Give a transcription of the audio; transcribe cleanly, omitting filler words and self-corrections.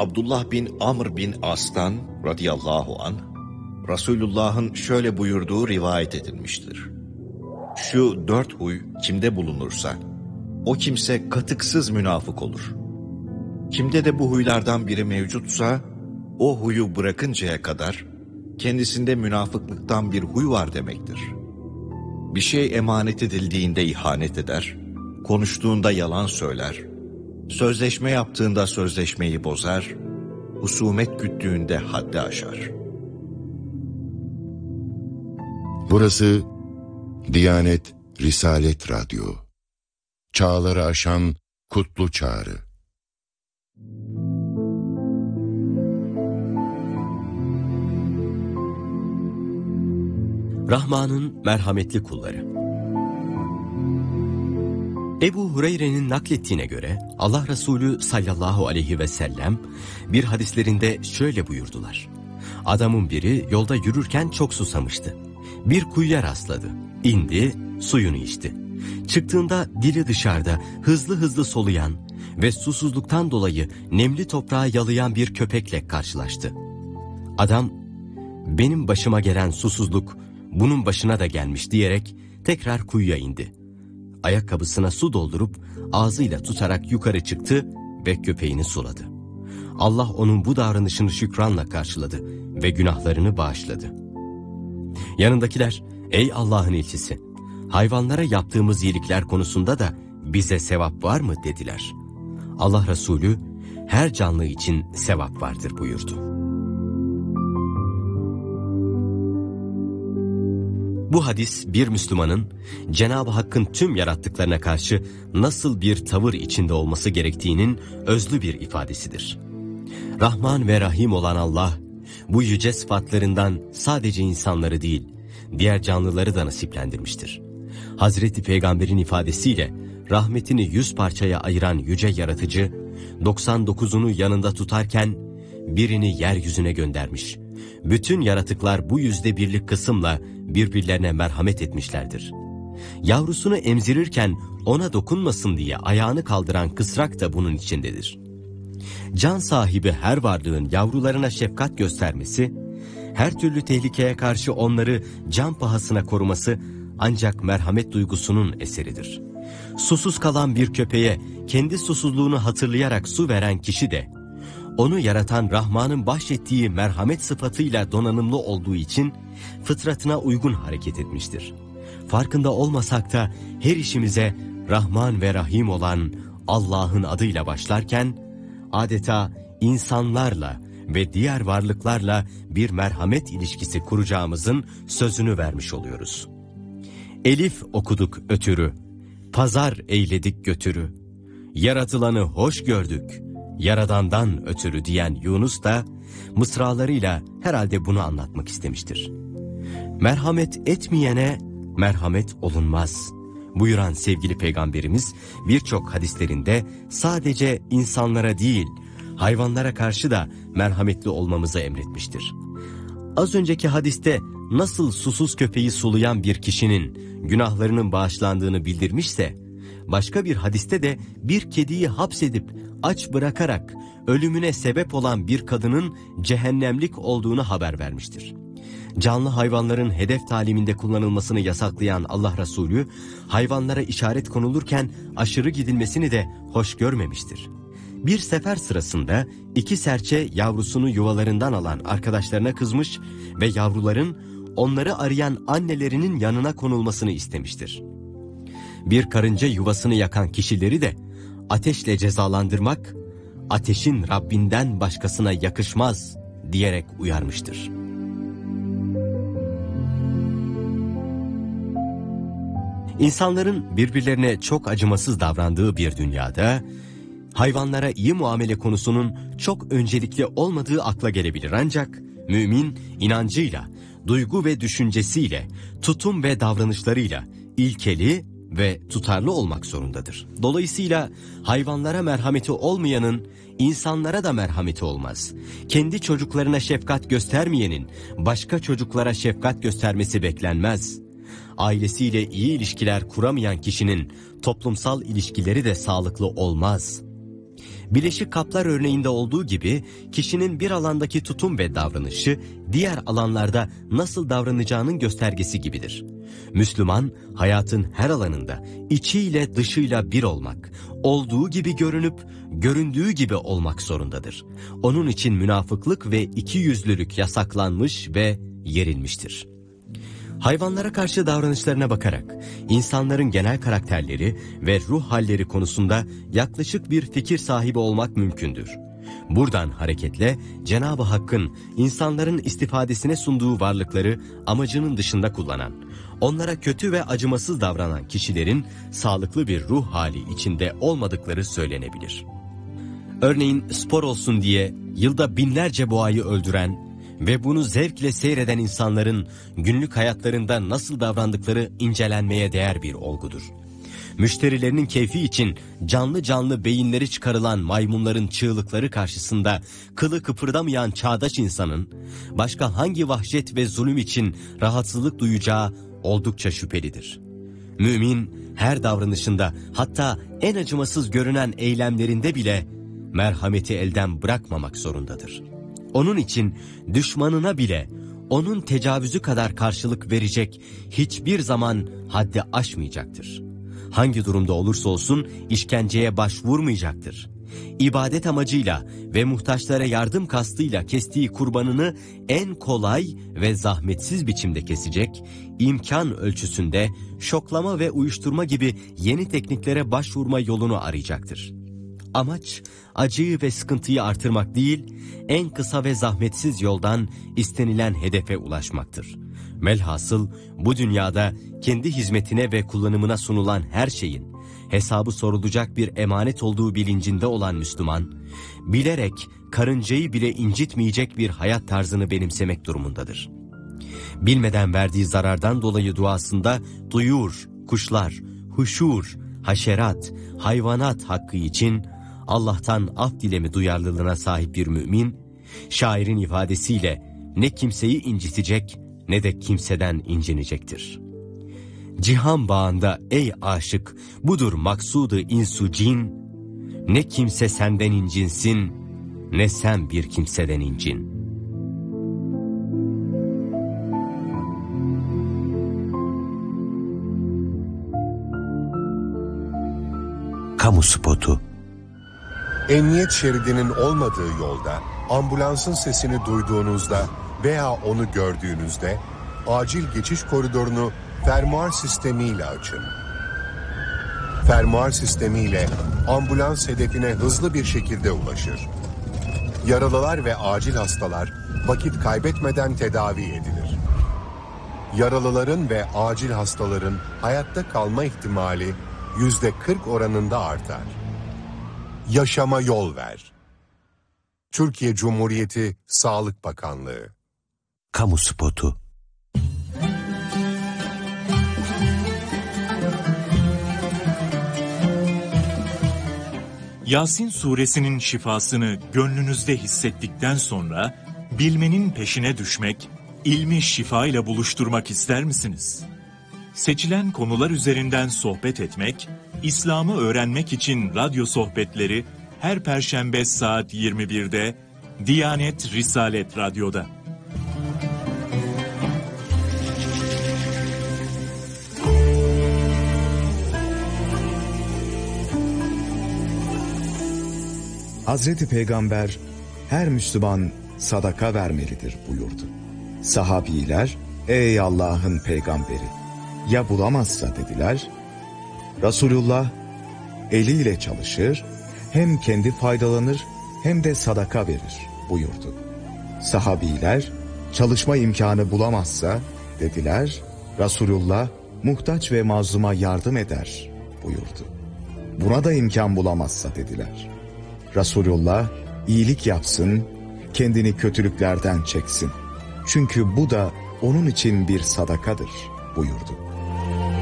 Abdullah bin Amr bin As'tan radıyallahu anh, Resulullah'ın şöyle buyurduğu rivayet edilmiştir. Şu 4 huy kimde bulunursa, o kimse katıksız münafık olur. Kimde de bu huylardan biri mevcutsa, o huyu bırakıncaya kadar, kendisinde münafıklıktan bir huy var demektir. Bir şey emanet edildiğinde ihanet eder, konuştuğunda yalan söyler, sözleşme yaptığında sözleşmeyi bozar, husumet güttüğünde haddi aşar. Burası Diyanet Risalet Radyo. Çağları aşan kutlu çağrı. Rahman'ın merhametli kulları. Ebu Hureyre'nin naklettiğine göre Allah Resulü sallallahu aleyhi ve sellem bir hadislerinde şöyle buyurdular. Adamın biri yolda yürürken çok susamıştı. Bir kuyuya rastladı. İndi, suyunu içti. Çıktığında dili dışarıda hızlı hızlı soluyan ve susuzluktan dolayı nemli toprağı yalayan bir köpekle karşılaştı. Adam, benim başıma gelen susuzluk bunun başına da gelmiş diyerek tekrar kuyuya indi. Ayakkabısına su doldurup ağzıyla tutarak yukarı çıktı ve köpeğini suladı. Allah onun bu davranışını şükranla karşıladı ve günahlarını bağışladı. Yanındakiler, ey Allah'ın elçisi, hayvanlara yaptığımız iyilikler konusunda da bize sevap var mı dediler. Allah Resulü, her canlı için sevap vardır buyurdu. Bu hadis bir Müslümanın Cenab-ı Hakk'ın tüm yarattıklarına karşı nasıl bir tavır içinde olması gerektiğinin özlü bir ifadesidir. Rahman ve Rahim olan Allah, bu yüce sıfatlarından sadece insanları değil, diğer canlıları da nasiplendirmiştir. Hazreti Peygamber'in ifadesiyle rahmetini 100 parçaya ayıran yüce yaratıcı, 99'unu yanında tutarken birini yeryüzüne göndermiş. Bütün yaratıklar bu %1'lik kısımla birbirlerine merhamet etmişlerdir. Yavrusunu emzirirken ona dokunmasın diye ayağını kaldıran kısrak da bunun içindedir. Can sahibi her varlığın yavrularına şefkat göstermesi, her türlü tehlikeye karşı onları can pahasına koruması ancak merhamet duygusunun eseridir. Susuz kalan bir köpeğe kendi susuzluğunu hatırlayarak su veren kişi de, onu yaratan Rahman'ın bahşettiği merhamet sıfatıyla donanımlı olduğu için fıtratına uygun hareket etmiştir. Farkında olmasak da her işimize Rahman ve Rahim olan Allah'ın adıyla başlarken, adeta insanlarla ve diğer varlıklarla bir merhamet ilişkisi kuracağımızın sözünü vermiş oluyoruz. Elif okuduk ötürü, pazar eyledik götürü, yaratılanı hoş gördük, Yaradan'dan ötürü diyen Yunus da mısralarıyla herhalde bunu anlatmak istemiştir. Merhamet etmeyene merhamet olunmaz buyuran sevgili Peygamberimiz birçok hadislerinde sadece insanlara değil, hayvanlara karşı da merhametli olmamızı emretmiştir. Az önceki hadiste nasıl susuz köpeği sulayan bir kişinin günahlarının bağışlandığını bildirmişse, başka bir hadiste de bir kediyi hapsedip aç bırakarak ölümüne sebep olan bir kadının cehennemlik olduğunu haber vermiştir. Canlı hayvanların hedef taliminde kullanılmasını yasaklayan Allah Resulü, hayvanlara işaret konulurken aşırı gidilmesini de hoş görmemiştir. Bir sefer sırasında 2 serçe yavrusunu yuvalarından alan arkadaşlarına kızmış ve yavruların onları arayan annelerinin yanına konulmasını istemiştir. Bir karınca yuvasını yakan kişileri de ateşle cezalandırmak, ateşin Rabbinden başkasına yakışmaz diyerek uyarmıştır. İnsanların birbirlerine çok acımasız davrandığı bir dünyada, hayvanlara iyi muamele konusunun çok öncelikli olmadığı akla gelebilir, ancak mümin inancıyla, duygu ve düşüncesiyle, tutum ve davranışlarıyla ilkeli ve tutarlı olmak zorundadır. Dolayısıyla hayvanlara merhameti olmayanın insanlara da merhameti olmaz. Kendi çocuklarına şefkat göstermeyenin başka çocuklara şefkat göstermesi beklenmez. Ailesiyle iyi ilişkiler kuramayan kişinin toplumsal ilişkileri de sağlıklı olmaz. Bileşik kaplar örneğinde olduğu gibi kişinin bir alandaki tutum ve davranışı diğer alanlarda nasıl davranacağının göstergesi gibidir. Müslüman hayatın her alanında içiyle dışıyla bir olmak, olduğu gibi görünüp göründüğü gibi olmak zorundadır. Onun için münafıklık ve ikiyüzlülük yasaklanmış ve yerilmiştir. Hayvanlara karşı davranışlarına bakarak insanların genel karakterleri ve ruh halleri konusunda yaklaşık bir fikir sahibi olmak mümkündür. Buradan hareketle Cenab-ı Hakk'ın insanların istifadesine sunduğu varlıkları amacının dışında kullanan, onlara kötü ve acımasız davranan kişilerin sağlıklı bir ruh hali içinde olmadıkları söylenebilir. Örneğin spor olsun diye yılda binlerce boğayı öldüren ve bunu zevkle seyreden insanların günlük hayatlarında nasıl davrandıkları incelenmeye değer bir olgudur. Müşterilerinin keyfi için canlı canlı beyinleri çıkarılan maymunların çığlıkları karşısında kılı kıpırdamayan çağdaş insanın başka hangi vahşet ve zulüm için rahatsızlık duyacağı oldukça şüphelidir. Mümin her davranışında, hatta en acımasız görünen eylemlerinde bile merhameti elden bırakmamak zorundadır. Onun için düşmanına bile onun tecavüzü kadar karşılık verecek, hiçbir zaman haddi aşmayacaktır. Hangi durumda olursa olsun işkenceye başvurmayacaktır. İbadet amacıyla ve muhtaçlara yardım kastıyla kestiği kurbanını en kolay ve zahmetsiz biçimde kesecek, imkan ölçüsünde şoklama ve uyuşturma gibi yeni tekniklere başvurma yolunu arayacaktır. Amaç acıyı ve sıkıntıyı artırmak değil, en kısa ve zahmetsiz yoldan istenilen hedefe ulaşmaktır. Velhasıl bu dünyada kendi hizmetine ve kullanımına sunulan her şeyin hesabı sorulacak bir emanet olduğu bilincinde olan Müslüman, bilerek karıncayı bile incitmeyecek bir hayat tarzını benimsemek durumundadır. Bilmeden verdiği zarardan dolayı duasında duyur, kuşlar, huşur, haşerat, hayvanat hakkı için Allah'tan af dileme duyarlılığına sahip bir mümin, şairin ifadesiyle ne kimseyi incitecek ne de kimseden incinecektir. Cihan bağında ey aşık, budur maksudu insu cin, ne kimse senden incinsin, ne sen bir kimseden incin. Kamu spotu. Emniyet şeridinin olmadığı yolda ambulansın sesini duyduğunuzda veya onu gördüğünüzde acil geçiş koridorunu fermuar sistemiyle açın. Fermuar sistemiyle ambulans hedefine hızlı bir şekilde ulaşır. Yaralılar ve acil hastalar vakit kaybetmeden tedavi edilir. Yaralıların ve acil hastaların hayatta kalma ihtimali %40 oranında artar. Yaşama yol ver. Türkiye Cumhuriyeti Sağlık Bakanlığı. Kamu spotu. Yasin suresinin şifasını gönlünüzde hissettikten sonra bilmenin peşine düşmek, ilmi şifa ile buluşturmak ister misiniz? Seçilen konular üzerinden sohbet etmek, İslam'ı öğrenmek için radyo sohbetleri her Perşembe saat 21'de Diyanet Risalet Radyo'da. Hazreti Peygamber her Müslüman sadaka vermelidir buyurdu. Sahabiler ey Allah'ın peygamberi ya bulamazsa dediler. Resulullah eliyle çalışır, hem kendi faydalanır hem de sadaka verir buyurdu. Sahabiler çalışma imkanı bulamazsa dediler. Resulullah muhtaç ve mazluma yardım eder buyurdu. Buna da imkan bulamazsa dediler. Resulullah iyilik yapsın, kendini kötülüklerden çeksin. Çünkü bu da onun için bir sadakadır buyurdu.